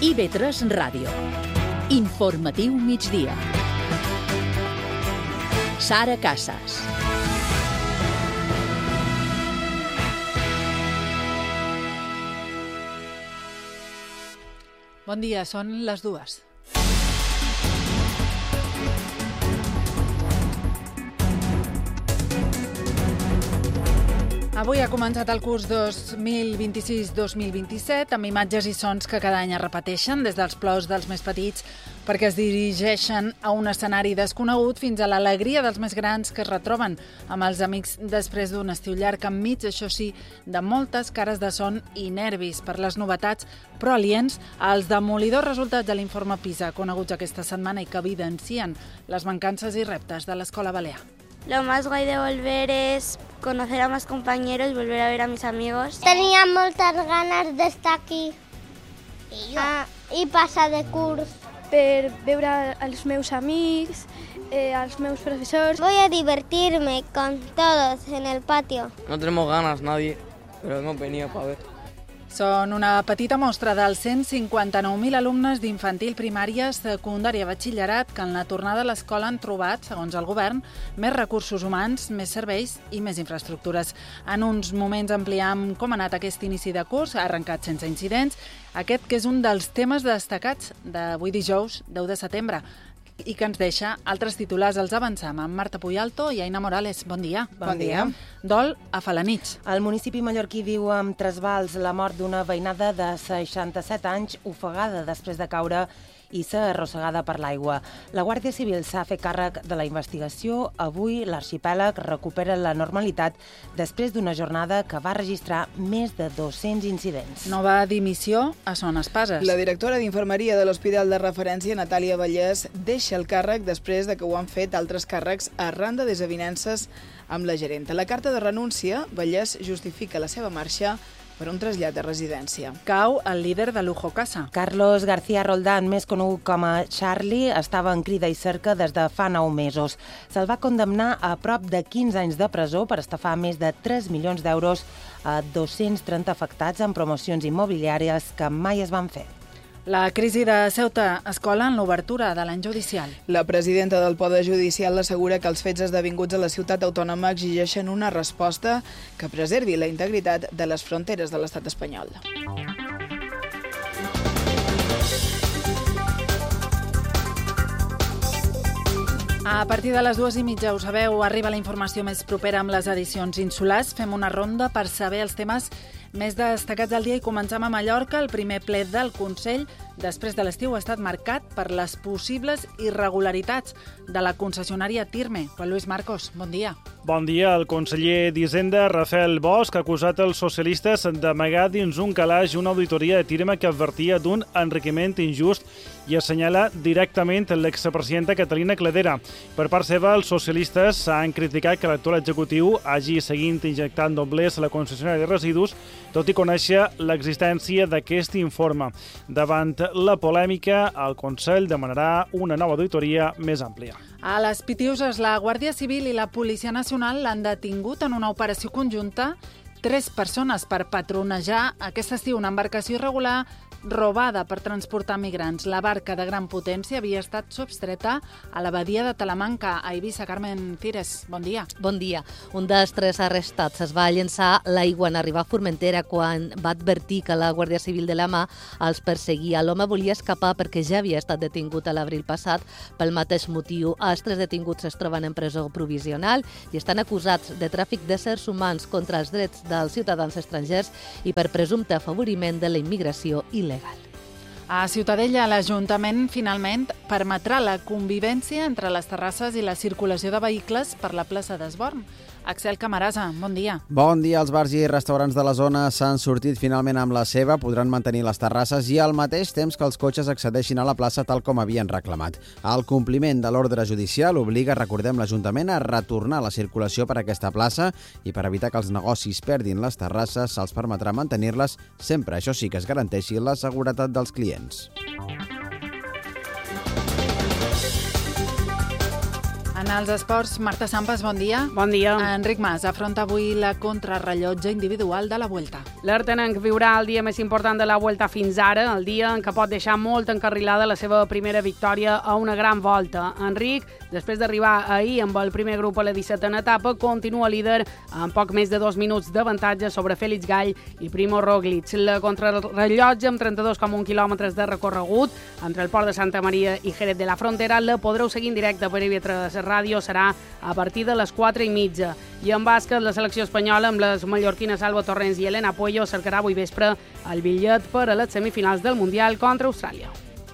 IB3 Ràdio. Informatiu migdia. Sara Casas. Bon dia, són les 2. Avui ha començat el curs 2026-2027 amb imatges i sons que cada any es repeteixen, des dels plors dels més petits perquè es dirigeixen a un escenari desconegut fins a l'alegria dels més grans que es retroben amb els amics després d'un estiu llarg enmig, això sí, de moltes cares de son i nervis per les novetats, però aliens als demolidors resultats de l'informe PISA coneguts aquesta setmana i que evidencien les mancances i reptes de l'escola balear. Lo más guay de volver es conocer a más compañeros y volver a ver a mis amigos. Tenia moltes ganes d'estar aquí i passar de curs. Per veure els meus amics, els meus professors. Voy a divertirme con todos en el patio. No tenemos ganas nadie, pero hemos venido para ver. Són una petita mostra dels 159.000 alumnes d'infantil, primària, secundària i batxillerat que en la tornada a l'escola han trobat, segons el govern, més recursos humans, més serveis i més infraestructures. En uns moments ampliem com ha anat aquest inici de curs, ha arrencat sense incidents, aquest que és un dels temes destacats d'avui dijous, 10 de setembre, i que ens deixa altres titulars. Els avancem amb Marta Puyalto i Aina Morales. Bon dia. Bon dia. Dol a Felanitx. El municipi mallorquí viu amb trasbals la mort d'una veïnada de 67 anys ofegada després de caure i ser arrossegada per l'aigua. La Guàrdia Civil s'ha fet càrrec de la investigació. Avui l'arxipèlag recupera la normalitat després d'una jornada que va registrar més de 200 incidents. Nova dimissió a Son Espases. La directora d'infermeria de l'Hospital de Referència, Natàlia Vallès, deixa el càrrec després de que ho han fet altres càrrecs arran de desavinences amb la gerenta. La carta de renúncia, Vallès justifica la seva marxa per un trasllat de residència. Cau el líder de Lujo Casa. Carlos García Roldán, més conegut com a Charlie, estava en crida i cerca des de fa 9 mesos. Se'l va condemnar a prop de 15 anys de presó per estafar més de 3 milions d'euros a 230 afectats en promocions immobiliàries que mai es van fer. La crisi de Ceuta escola en l'obertura de l'any judicial. La presidenta del Poder Judicial assegura que els fets esdevinguts a la ciutat autònoma exigeixen una resposta que preservi la integritat de les fronteres de l'estat espanyol. A partir de les 2:30, ho sabeu, arriba la informació més propera amb les edicions insulars. Fem una ronda per saber els temes més destacats del dia i comencem a Mallorca. El primer ple del Consell després de l'estiu ha estat marcat per les possibles irregularitats de la concessionària Tirme. Juan Luis Marcos, bon dia. Bon dia. El conseller d'Hisenda, Rafael Bosch, ha acusat els socialistes d'amagar dins un calaix una auditoria de Tirme que advertia d'un enriquiment injust i assenyala directament l'expresidenta Catalina Cledera. Per part seva, els socialistes han criticat que l'actual executiu hagi seguit injectant doblers a la concessionària de residus, tot i conèixer l'existència d'aquest informe. Davant la polèmica, el Consell demanarà una nova auditoria més àmplia. A les Pitiuses, la Guàrdia Civil i la Policia Nacional l'han detingut en una operació conjunta 3 persones per patronejar aquest estiu una embarcació irregular robada per transportar migrants. La barca de gran potència havia estat substreta a la badia de Talamanca, a Eivissa. Carmen Fires, bon dia. Bon dia. Un dels 3 arrestats es va llençar a l'aigua en arribar a Formentera quan va advertir que la Guàrdia Civil de la mà els perseguia. L'home volia escapar perquè ja havia estat detingut a l'abril passat pel mateix motiu. Els 3 detinguts es troben en presó provisional i estan acusats de tràfic d'éssers humans contra els drets dels ciutadans estrangers i per presumpte afavoriment de la immigració il·legal. A Ciutadella, l'Ajuntament finalment permetrà la convivència entre les terrasses i la circulació de vehicles per la plaça d'Esborn. Axel Camarasa, bon dia. Bon dia. Els bars i restaurants de la zona s'han sortit finalment amb la seva, podran mantenir les terrasses i al mateix temps que els cotxes accedeixin a la plaça tal com havien reclamat. El compliment de l'ordre judicial obliga, recordem, l'Ajuntament a retornar la circulació per aquesta plaça i per evitar que els negocis perdin les terrasses se'ls permetrà mantenir-les sempre, això sí, que es garanteixi la seguretat dels clients. En els esports, Marta Sampas, bon dia. Bon dia. Enric Mas afronta avui la contrarrellotge individual de la Vuelta. L'Artenenc viurà el dia més important de la Vuelta fins ara, el dia en què pot deixar molt encarrilada la seva primera victòria a una gran volta. Enric, després d'arribar ahir amb el primer grup a la 17a etapa, continua líder amb poc més de 2 minuts d'avantatge sobre Félix Gall i Primo Roglic. La contrarrellotge amb 32,1 quilòmetres de recorregut entre el port de Santa Maria i Jerez de la Frontera la podreu seguir en directe per IB3 Ràdio, serà a partir de les 4:30. I en bàsquet, la selecció espanyola amb les mallorquines Alba Torrents i Elena Puello cercarà avui vespre el bitllet per a les semifinals del Mundial contra Austràlia.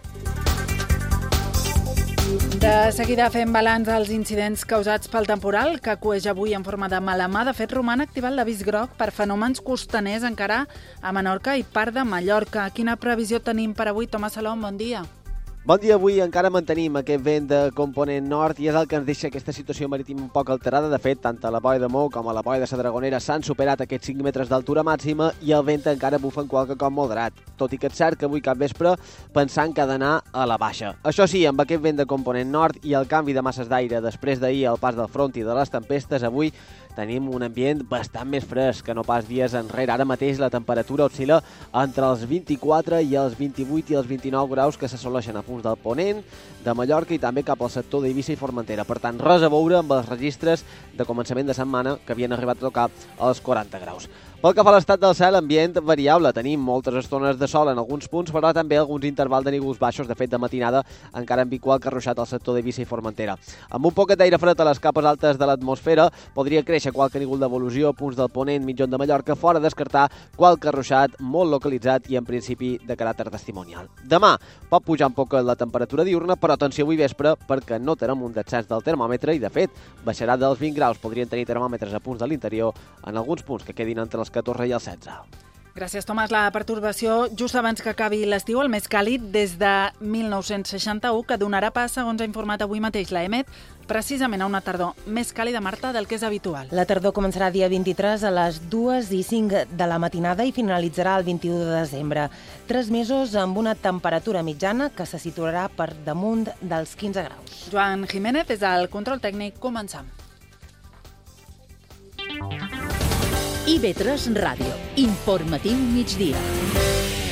De seguida fem balanç dels incidents causats pel temporal que acueix avui en forma de malamà. De fet, roman activat l'avís groc per fenòmens costaners encara a Menorca i part de Mallorca. Quina previsió tenim per avui? Tomàs Salom, bon dia. Bon dia. Avui encara mantenim aquest vent de component nord i és el que ens deixa aquesta situació marítima un poc alterada. De fet, tant a la boia de Mou com a la boia de la Dragonera s'han superat aquests 5 metres d'altura màxima i el vent encara bufa en qualque cop moderat. Tot i que és cert que avui cap vespre pensant que ha d'anar a la baixa. Això sí, amb aquest vent de component nord i el canvi de masses d'aire després d'ahir al pas del front i de les tempestes, avui tenim un ambient bastant més fresc que no pas dies enrere. Ara mateix la temperatura oscil·la entre els 24 i els 28 i els 29 graus que s'assoleixen a punts del Ponent, de Mallorca i també cap al sector d'Eivissa i Formentera. Per tant, res a veure amb els registres de començament de setmana que havien arribat a tocar els 40 graus. Pel que fa a l'estat del cel, ambient variable. Tenim moltes estones de sol en alguns punts, però també alguns intervals de núvols baixos. De fet, de matinada encara en Vicual carruixat al sector d'Eivissa i Formentera. Amb un poquet d'aire fred a les capes altes de l'atmosfera, podria créixer qualque núvol d'evolució a punts del Ponent, mitjon de Mallorca, fora descartar qualque ruixat molt localitzat i en principi de caràcter testimonial. Demà pot pujar un poc la temperatura diurna, però atenció avui vespre perquè no tenim un descens del termòmetre i, de fet, baixarà dels 20 graus. Podrien tenir termòmetres a punts de l'interior en alguns punts que quedin entre els 14 i els 16. Gràcies, Tomàs. La pertorbació just abans que acabi l'estiu, el més càlid des de 1961, que donarà pas, segons ha informat avui mateix l'EMET, precisament a una tardor més càlida, Marta, del que és habitual. La tardor començarà dia 23 a les 2:05 de la matinada i finalitzarà el 21 de desembre. 3 mesos amb una temperatura mitjana que se situarà per damunt dels 15 graus. Joan Jiménez, des del control tècnic, començam. IB3 Ràdio. Informatiu migdia.